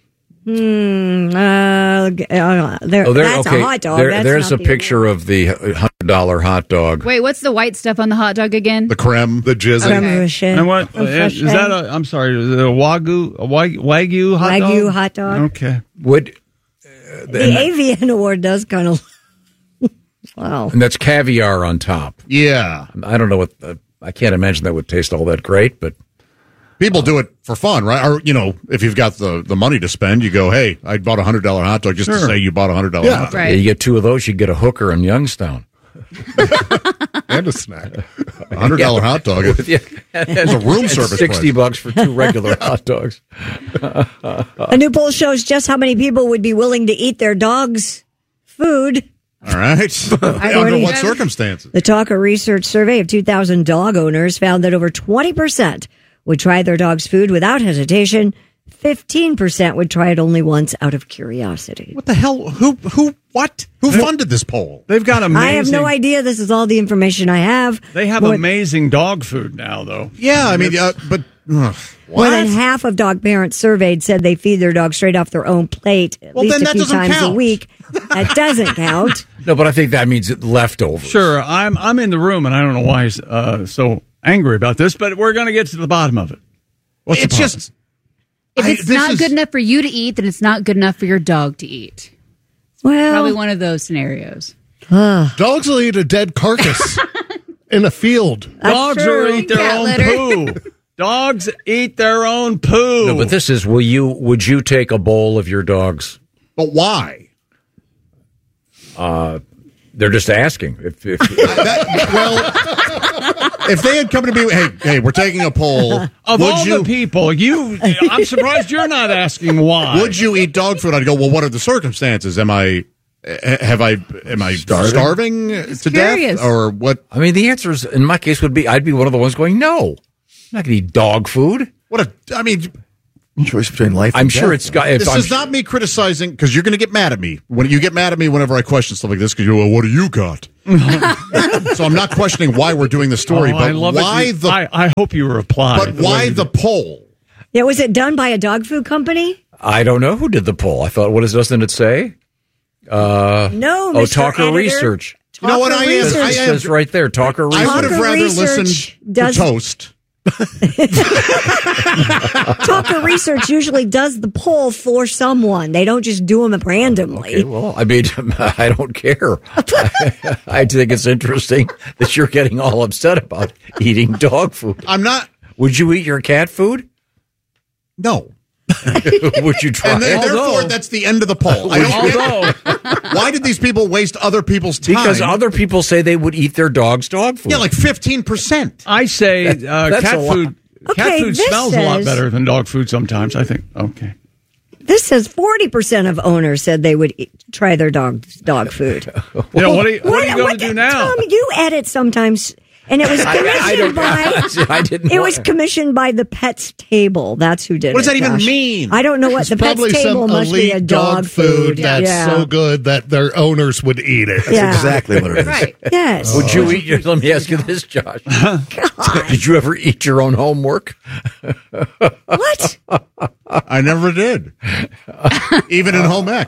That's a hot dog. There's a picture of the $100 hot dog. Wait, what's the white stuff on the hot dog again? The creme. The jizzy. Okay. And what is that? I'm sorry, is it a Wagyu hot dog? Wagyu hot dog. Okay. Would The AVN award does kind of. Wow. and that's caviar on top. Yeah. I don't know what I can't imagine that would taste all that great, but people do it for fun, right? Or, if you've got the money to spend, you go, hey, I bought a $100 hot dog just to say you bought a $100 hot dog. Right. Yeah, you get two of those, you get a hooker in Youngstown. And a snack. $100 hot dog. It's a room service $60 price. for two regular hot dogs. A new poll shows just how many people would be willing to eat their dog's food. All right. Under what circumstances? The Talker Research survey of 2,000 dog owners found that over 20% would try their dog's food without hesitation. 15% would try it only once out of curiosity. What the hell? Who funded this poll? They've got amazing. I have no idea. This is all the information I have. They have amazing dog food now, though. Yeah, I mean, but more than half of dog parents surveyed said they feed their dog straight off their own plate at least a few times a week. That doesn't count. No, but I think that means leftovers. Sure, I'm in the room, and I don't know why he's so angry about this, but we're going to get to the bottom of it. What's the problem? If it's not good enough for you to eat, then it's not good enough for your dog to eat. Well, probably one of those scenarios. Dogs will eat a dead carcass in a field. Dogs will eat their own poo. Dogs eat their own poo. No, but this is, would you take a bowl of your dog's? But why? They're just asking. If If they had come to me, hey, we're taking a poll. Of all the people, I'm surprised you're not asking why. Would you eat dog food? I'd go, well, what are the circumstances? Am I starving to death? Or what? I mean, the answer is, in my case, would be I'd be one of the ones going, no. I'm not going to eat dog food. Choice between life and I'm sure death. it's got. This is not me criticizing, because you're going to get mad at me. When you get mad at me whenever I question stuff like this, because you go, well, what do you got? So I'm not questioning why we're doing the story, but I love why it. the... I hope you reply. But why the poll? Yeah, was it done by a dog food company? I don't know who did the poll. I thought, doesn't it say? No, Mr. Talker Editor. Research. You know what I am? It says right there, Talker Research. I would have rather listened to Toast. Talker Research usually does the poll for someone. They don't just do them randomly. Okay, well, I mean, I don't care. I think it's interesting that you're getting all upset about eating dog food. I'm not. Would you eat your cat food? No. Would you try? And therefore, that's the end of the poll. Why did these people waste other people's time? Because other people say they would eat their dog's dog food. Yeah, like 15%. I say cat food. Okay, Cat food this smells a lot says- better than dog food sometimes, I think. Okay. This says 40% of owners said they would try their dog's dog food. What are you going to do now? Tom, you edit sometimes. And it was commissioned I didn't It was commissioned by the Pets Table. That's who did it. What does that even Josh. mean? I don't know what It's the Pets probably Table some must be a elite dog food. that's Yeah. so good that their owners would eat it. Yeah. Exactly what it is. Right. Yes. Would you eat your? Let me ask you this, Josh. Did you ever eat your own homework? What? I never did. Even in home ec.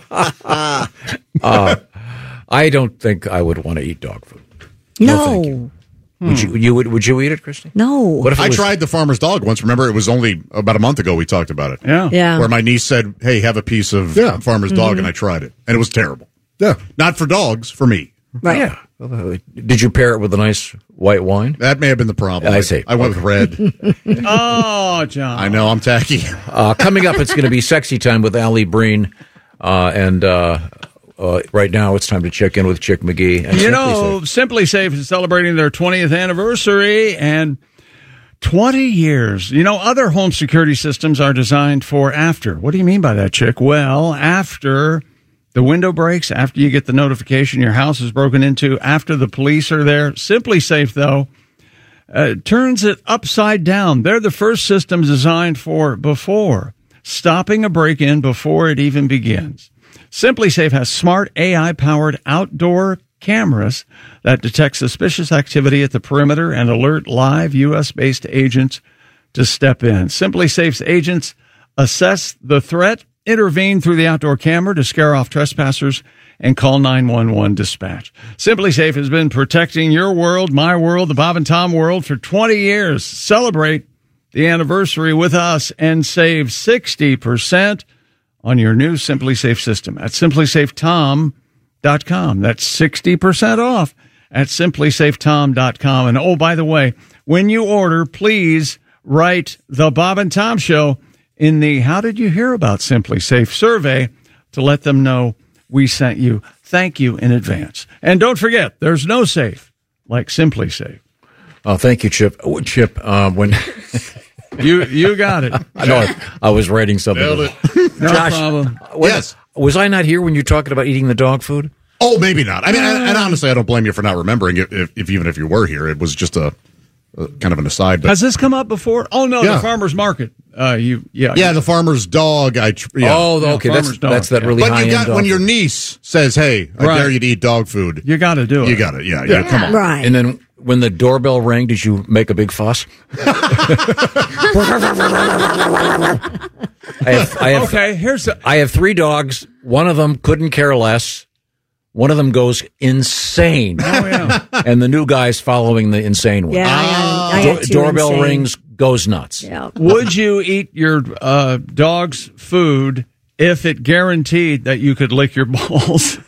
I don't think I would want to eat dog food. No. Thank you. Would you eat it, Christy? No. What if it I was- tried the farmer's dog once. Remember, it was only about a month ago we talked about it. Yeah. Yeah. Where my niece said, hey, have a piece of farmer's dog, and I tried it. And it was terrible. Yeah. Not for dogs, for me. Right. Yeah. Did you pair it with a nice white wine? That may have been the problem. I see. I went with red. Oh, John. I know, I'm tacky. Coming up, it's going to be Sexy Time with Allie Breen. And right now, it's time to check in with Chick McGee. And Simply Safe is celebrating their 20th anniversary and 20 years. Other home security systems are designed for after. What do you mean by that, Chick? Well, after the window breaks, after you get the notification your house is broken into, after the police are there. Simply Safe, though, turns it upside down. They're the first systems designed for before, stopping a break-in before it even begins. Simply Safe has smart AI-powered outdoor cameras that detect suspicious activity at the perimeter and alert live U.S.-based agents to step in. Simply Safe's agents assess the threat, intervene through the outdoor camera to scare off trespassers, and call 911 dispatch. Simply Safe has been protecting your world, my world, the Bob and Tom world for 20 years. Celebrate the anniversary with us and save 60% on your new Simply Safe system at simplysafetom.com. That's 60% off at simplysafetom.com. And oh, by the way, when you order, please write the Bob and Tom Show in the How Did You Hear About Simply Safe survey to let them know we sent you. Thank you in advance. And don't forget, there's no safe like Simply Safe. Oh, thank you, Chip. Chip, when you got it. I know I was writing something. Nailed it. No Josh, problem. Yes. Was I not here when you were talking about eating the dog food? Oh, maybe not. I mean, and honestly, I don't blame you for not remembering it. Even if you were here, it was just a kind of an aside. But Has this come up before? Oh no, Yeah. the farmer's market. the farmer's dog. Oh, okay, farmer's dog. that's that really But high you end got when your niece says, "Hey, I Right. dare you to eat dog food," You got to do it. you got it. Yeah, come on. Right. And then when the doorbell rang, did you make a big fuss? I have 3 dogs. One of them couldn't care less. One of them goes insane. Oh yeah. And the new guy's following the insane one. Yeah, I had two Doorbell insane. rings, goes nuts. Yeah. Would you eat your dog's food if it guaranteed that you could lick your balls?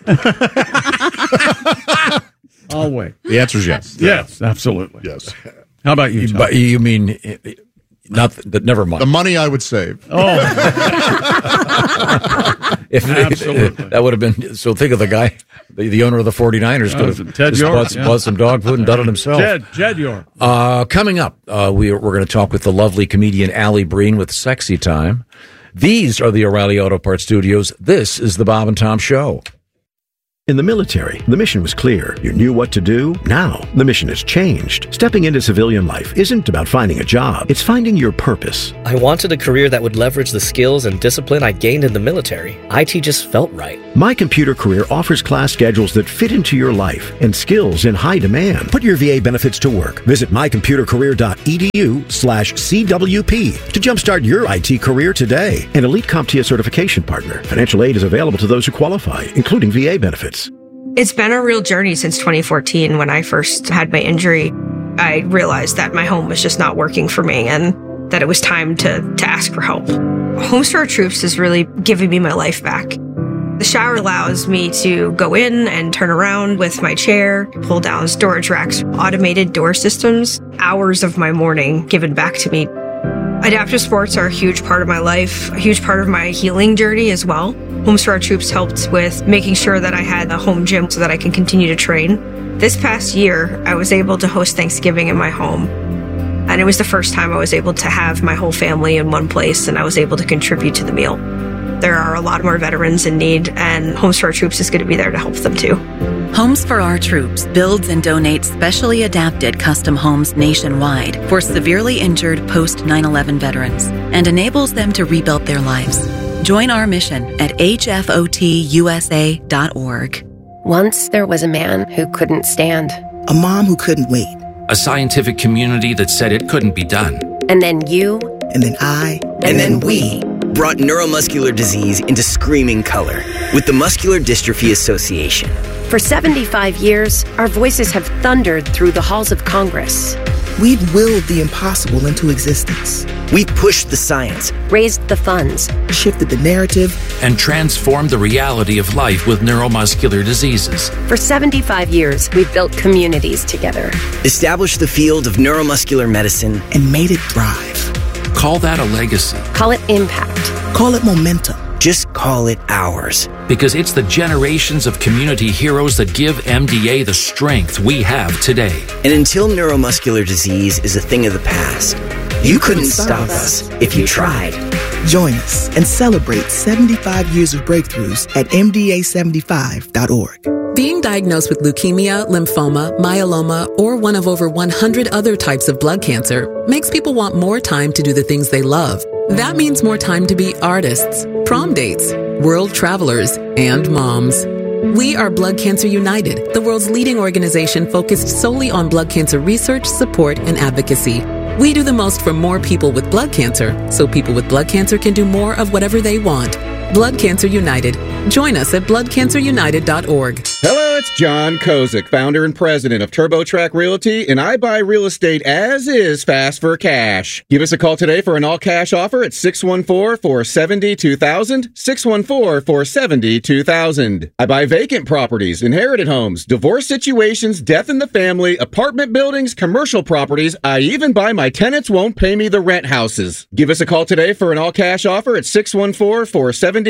I'll wait. The answer is yes. Yes, absolutely. Yes. How about you, Tom? But you mean not that? Never mind. The money I would save. Oh. Absolutely. That would have been, so think of the guy, the owner of the 49ers could have Ted just York, bought some dog food and done it himself. Jed York. Coming up, we're going to talk with the lovely comedian Allie Breen with Sexy Time. These are the O'Reilly Auto Parts Studios. This is the Bob and Tom Show. In the military, the mission was clear. You knew what to do. Now, the mission has changed. Stepping into civilian life isn't about finding a job. It's finding your purpose. I wanted a career that would leverage the skills and discipline I gained in the military. IT just felt right. My Computer Career offers class schedules that fit into your life and skills in high demand. Put your VA benefits to work. Visit mycomputercareer.edu/CWP to jumpstart your IT career today. An elite CompTIA certification partner. Financial aid is available to those who qualify, including VA benefits. It's been a real journey since 2014. When I first had my injury, I realized that my home was just not working for me and that it was time to ask for help. Homes for Our Troops is really giving me my life back. The shower allows me to go in and turn around with my chair, pull down storage racks, automated door systems, hours of my morning given back to me. Adaptive sports are a huge part of my life, a huge part of my healing journey as well. Homes for Our Troops helped with making sure that I had a home gym so that I can continue to train. This past year, I was able to host Thanksgiving in my home. And it was the first time I was able to have my whole family in one place and I was able to contribute to the meal. There are a lot more veterans in need, and Homes for Our Troops is going to be there to help them too. Homes for Our Troops builds and donates specially adapted custom homes nationwide for severely injured post 9/11 veterans and enables them to rebuild their lives. Join our mission at hfotusa.org. Once there was a man who couldn't stand. A mom who couldn't wait. A scientific community that said it couldn't be done. And then you. And then I. And then we. Brought neuromuscular disease into screaming color with the Muscular Dystrophy Association. For 75 years, our voices have thundered through the halls of Congress. We've willed the impossible into existence. We've pushed the science, raised the funds, shifted the narrative, and transformed the reality of life with neuromuscular diseases. For 75 years, we've built communities together. Established the field of neuromuscular medicine, and made it thrive. Call that a legacy. Call it impact. Call it momentum. Just call it ours. Because it's the generations of community heroes that give MDA the strength we have today. And until neuromuscular disease is a thing of the past, you couldn't stop us if you tried. Join us and celebrate 75 years of breakthroughs at MDA75.org. Being diagnosed with leukemia, lymphoma, myeloma, or one of over 100 other types of blood cancer makes people want more time to do the things they love. That means more time to be artists, prom dates, world travelers, and moms. We are Blood Cancer United, the world's leading organization focused solely on blood cancer research, support, and advocacy. We do the most for more people with blood cancer, so people with blood cancer can do more of whatever they want. Blood Cancer United. Join us at bloodcancerunited.org. Hello, it's John Kozik, founder and president of TurboTrack Realty, and I buy real estate as is fast for cash. Give us a call today for an all-cash offer at 614-470-2000, 614-470-2000. I buy vacant properties, inherited homes, divorce situations, death in the family, apartment buildings, commercial properties. I even buy my tenants won't pay me the rent houses. Give us a call today for an all-cash offer at 614-470-2000,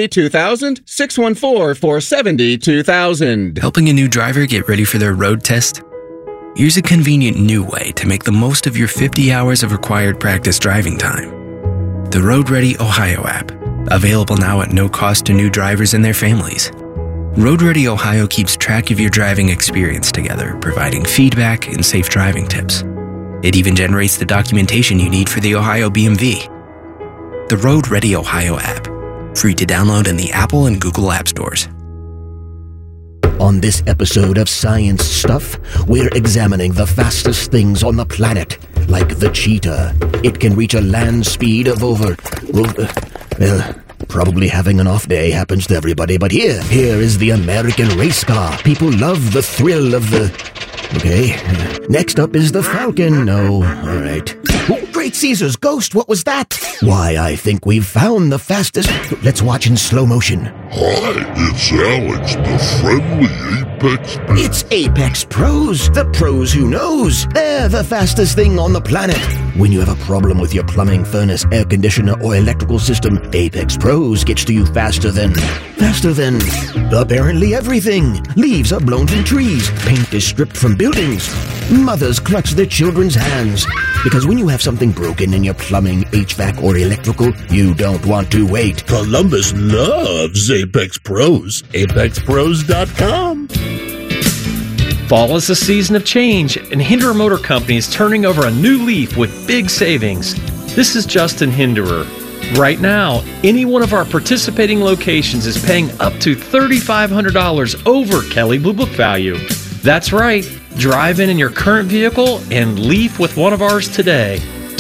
614-470-2000. Helping a new driver get ready for their road test? Here's a convenient new way to make the most of your 50 hours of required practice driving time. The Road Ready Ohio app, available now at no cost to new drivers and their families. Road Ready Ohio keeps track of your driving experience together, providing feedback and safe driving tips. It even generates the documentation you need for the Ohio BMV. The Road Ready Ohio app, free to download in the Apple and Google App Stores. On this episode of Science Stuff, we're examining the fastest things on the planet, like the cheetah. It can reach a land speed of over... well, probably having an off day happens to everybody, but here is the American race car. People love the thrill of the... Okay. Next up is the Falcon. No, all right. Oh, Great Caesar's ghost, what was that? Why, I think we've found the fastest... Let's watch in slow motion. Hi, it's Alex, the friendly Apex... It's Apex Pros, the pros who knows. They're the fastest thing on the planet. When you have a problem with your plumbing, furnace, air conditioner, or electrical system, Apex Pros gets to you faster than apparently everything. Leaves are blown from trees. Paint is stripped from buildings. Mothers clutch their children's hands. Because when you have something broken in your plumbing, HVAC, or electrical, you don't want to wait. Columbus loves Apex Pros. ApexPros.com. Fall is a season of change, and Hinderer Motor Company is turning over a new leaf with big savings. This is Justin Hinderer. Right now, any one of our participating locations is paying up to $3,500 over Kelley Blue Book value. That's right. Drive in your current vehicle and leaf with one of ours today.